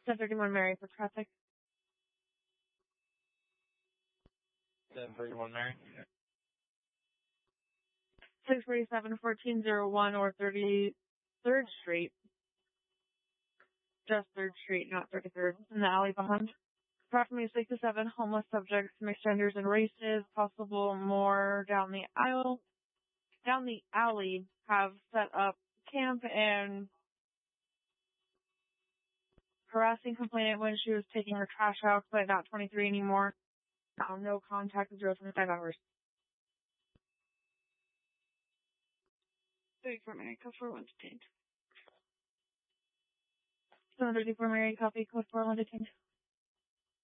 1031 Mary for traffic. 1031 Mary. 647 1401 or 33rd Street. Just 3rd Street, not 33rd. In the alley behind. Approximately 6 to 7 homeless subjects, mixed genders and races, possible more down the alley, have set up camp and harassing complainant when she was taking her trash out, but not 23 anymore. No contact with 025 hours. 34 Mary, code 41 detained. 734 Mary, copy, code 41 detained.